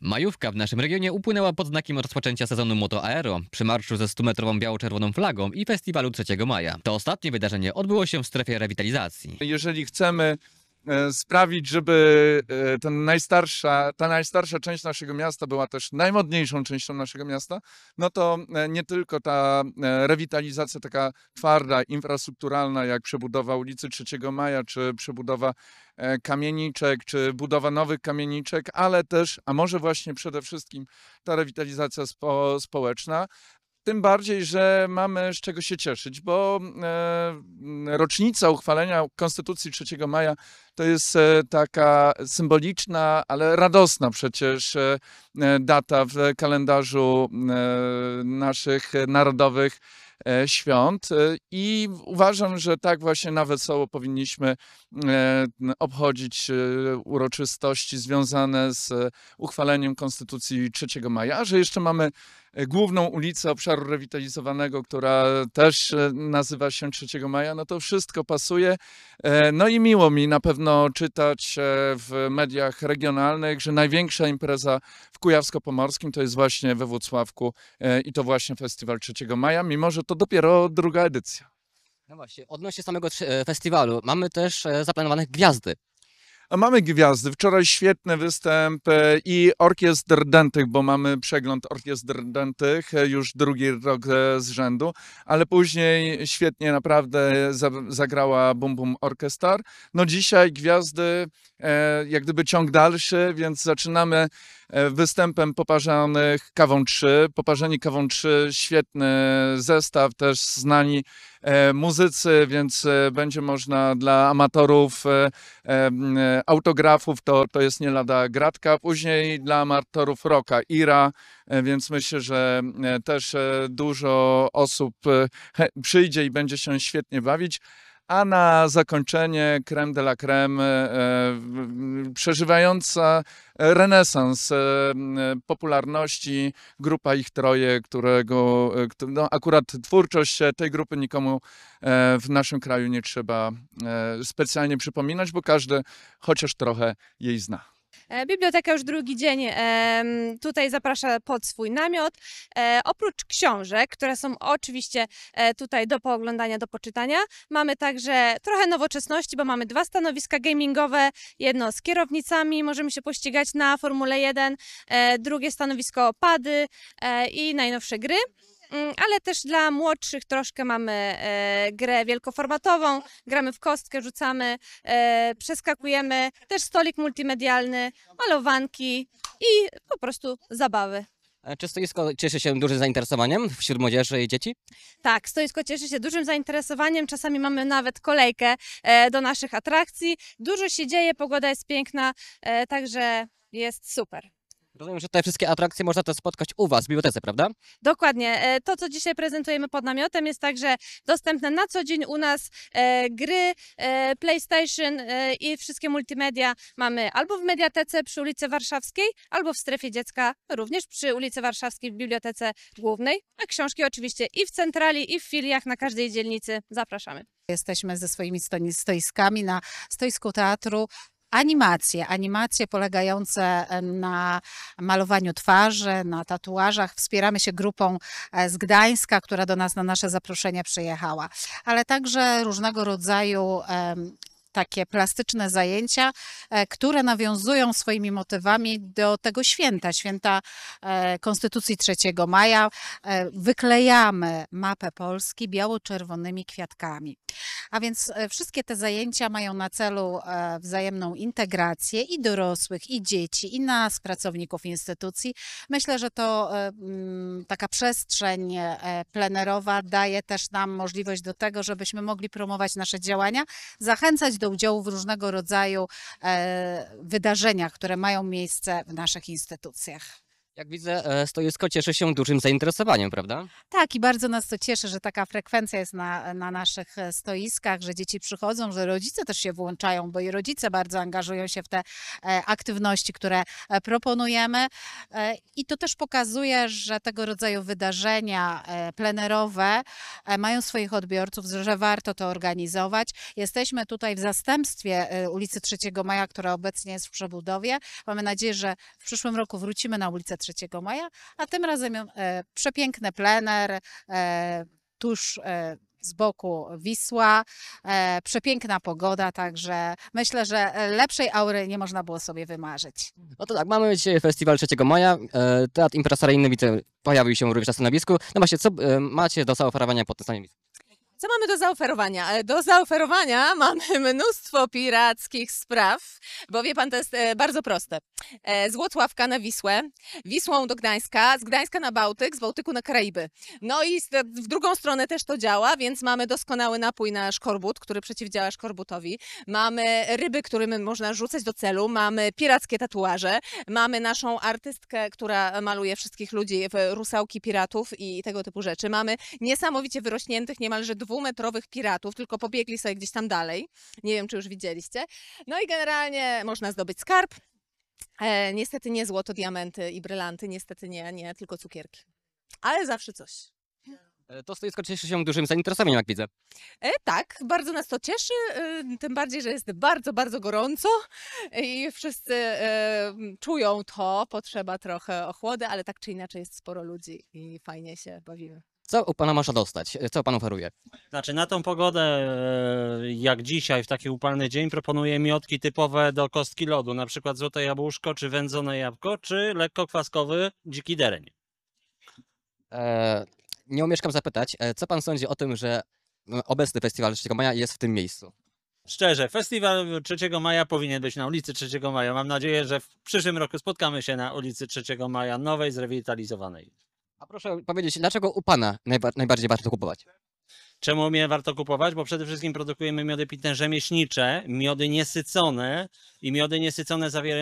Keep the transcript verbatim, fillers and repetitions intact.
Majówka w naszym regionie upłynęła pod znakiem rozpoczęcia sezonu Moto Aero, przy marszu ze stumetrową biało-czerwoną flagą i festiwalu trzeciego maja. To ostatnie wydarzenie odbyło się w strefie rewitalizacji. Jeżeli chcemy e, sprawić, żeby e, ten najstarsza, ta najstarsza część naszego miasta była też najmodniejszą częścią naszego miasta, no to e, nie tylko ta e, rewitalizacja taka twarda, infrastrukturalna, jak przebudowa ulicy trzeciego maja, czy przebudowa e, kamieniczek, czy budowa nowych kamieniczek, ale też, a może właśnie przede wszystkim ta rewitalizacja spo, społeczna. Tym bardziej, że mamy z czego się cieszyć, bo e, rocznica uchwalenia Konstytucji trzeciego maja to jest e, taka symboliczna, ale radosna przecież e, data w kalendarzu e, naszych narodowych e, świąt. E, I uważam, że tak właśnie na wesoło powinniśmy e, obchodzić e, uroczystości związane z e, uchwaleniem Konstytucji trzeciego maja, a że jeszcze mamy główną ulicę obszaru rewitalizowanego, która też nazywa się trzeciego maja, no to wszystko pasuje. No i miło mi na pewno czytać w mediach regionalnych, że największa impreza w Kujawsko-Pomorskim to jest właśnie we Włocławku i to właśnie festiwal trzeciego maja, mimo że to dopiero druga edycja. No właśnie, odnośnie samego festiwalu, mamy też zaplanowane gwiazdy. A mamy gwiazdy. Wczoraj świetny występ e, i orkiestr dętych, bo mamy przegląd orkiestr dętych e, już drugi rok e, z rzędu, ale później świetnie naprawdę za, zagrała Bum Bum Orchestra. No dzisiaj gwiazdy, e, jak gdyby ciąg dalszy, więc zaczynamy e, występem Poparzanych Kawą trzy. Poparzeni Kawą trzy, świetny zestaw, też znani e, muzycy, więc e, będzie można dla amatorów e, e, autografów, to, to jest nie lada gratka. Później dla amatorów rocka Ira, więc myślę, że też dużo osób przyjdzie i będzie się świetnie bawić. A na zakończenie crème de la crème, e, przeżywająca renesans e, popularności, grupa Ich Troje, którego no, akurat twórczość tej grupy nikomu e, w naszym kraju nie trzeba e, specjalnie przypominać, bo każdy chociaż trochę jej zna. Biblioteka już drugi dzień e, tutaj zaprasza pod swój namiot. E, oprócz książek, które są oczywiście e, tutaj do pooglądania, do poczytania, mamy także trochę nowoczesności, bo mamy dwa stanowiska gamingowe, jedno z kierownicami, możemy się pościgać na Formule jeden, e, drugie stanowisko pady e, i najnowsze gry. Ale też dla młodszych troszkę mamy e, grę wielkoformatową, gramy w kostkę, rzucamy, e, przeskakujemy, też stolik multimedialny, malowanki i po prostu zabawy. Czy stoisko cieszy się dużym zainteresowaniem wśród młodzieży i dzieci? Tak, stoisko cieszy się dużym zainteresowaniem, czasami mamy nawet kolejkę e, do naszych atrakcji. Dużo się dzieje, pogoda jest piękna, e, także jest super. Rozumiem, że te wszystkie atrakcje można też spotkać u Was w bibliotece, prawda? Dokładnie. To, co dzisiaj prezentujemy pod namiotem, jest także dostępne na co dzień u nas. E, gry, e, PlayStation e, i wszystkie multimedia mamy albo w Mediatece przy ulicy Warszawskiej, albo w Strefie Dziecka, również przy ulicy Warszawskiej w Bibliotece Głównej, a książki oczywiście i w centrali, i w filiach na każdej dzielnicy. Zapraszamy. Jesteśmy ze swoimi stoiskami na stoisku teatru. Animacje, animacje polegające na malowaniu twarzy, na tatuażach. Wspieramy się grupą z Gdańska, która do nas na nasze zaproszenie przyjechała, ale także różnego rodzaju takie plastyczne zajęcia, które nawiązują swoimi motywami do tego święta, święta Konstytucji trzeciego maja. Wyklejamy mapę Polski biało-czerwonymi kwiatkami. A więc wszystkie te zajęcia mają na celu wzajemną integrację i dorosłych, i dzieci, i nas, pracowników instytucji. Myślę, że to taka przestrzeń plenerowa daje też nam możliwość do tego, żebyśmy mogli promować nasze działania, zachęcać do udziału w różnego rodzaju wydarzeniach, które mają miejsce w naszych instytucjach. Jak widzę, e, stoisko cieszy się dużym zainteresowaniem, prawda? Tak, i bardzo nas to cieszy, że taka frekwencja jest na, na naszych e, stoiskach, że dzieci przychodzą, że rodzice też się włączają, bo i rodzice bardzo angażują się w te e, aktywności, które e, proponujemy. E, I to też pokazuje, że tego rodzaju wydarzenia e, plenerowe e, mają swoich odbiorców, że warto to organizować. Jesteśmy tutaj w zastępstwie e, ulicy trzeciego Maja, która obecnie jest w przebudowie. Mamy nadzieję, że w przyszłym roku wrócimy na ulicę trzeciego Maja, a tym razem e, przepiękny plener, e, tuż e, z boku Wisła, e, przepiękna pogoda, także myślę, że e, lepszej aury nie można było sobie wymarzyć. No to tak, mamy dzisiaj festiwal trzeciego maja. E, Teatr impresaryjny widzę pojawił się również na stanowisku. No właśnie, co e, macie do zaoferowania pod tym stanowiskiem? Co mamy do zaoferowania? E, Do zaoferowania mamy mnóstwo pirackich spraw, bo wie pan, to jest e, bardzo proste. E, Z Włocławka na Wisłę, Wisłą do Gdańska, z Gdańska na Bałtyk, z Bałtyku na Karaiby. No i z- w drugą stronę też to działa, więc mamy doskonały napój na szkorbut, który przeciwdziała szkorbutowi. Mamy ryby, którymi można rzucać do celu, mamy pirackie tatuaże, mamy naszą artystkę, która maluje wszystkich ludzi w rusałki piratów i tego typu rzeczy. Mamy niesamowicie wyrośniętych, niemalże dwumetrowych piratów, tylko pobiegli sobie gdzieś tam dalej. Nie wiem, czy już widzieliście. No i generalnie można zdobyć skarb. E, niestety nie złoto, diamenty i brylanty, niestety nie, nie, tylko cukierki. Ale zawsze coś. E, To stoisko cieszy się dużym zainteresowaniem, jak widzę. E, tak, bardzo nas to cieszy, e, tym bardziej, że jest bardzo, bardzo gorąco i wszyscy e, czują to, potrzeba trochę ochłody, ale tak czy inaczej jest sporo ludzi i fajnie się bawimy. Co u pana można dostać? E, Co pan oferuje? Znaczy na tą pogodę, e, jak dzisiaj, w taki upalny dzień, proponuję miodki typowe do kostki lodu, na przykład złote jabłuszko, czy wędzone jabłko, czy lekko kwaskowy dziki dereń. E, nie omieszkam zapytać, e, co pan sądzi o tym, że no, obecny festiwal trzeciego maja jest w tym miejscu? Szczerze, festiwal trzeciego maja powinien być na ulicy trzeciego maja. Mam nadzieję, że w przyszłym roku spotkamy się na ulicy trzeciego maja, nowej, zrewitalizowanej. A proszę powiedzieć, dlaczego u pana najba- najbardziej warto kupować? Czemu mnie warto kupować? Bo przede wszystkim produkujemy miody pitne rzemieślnicze, miody niesycone i miody niesycone zawierają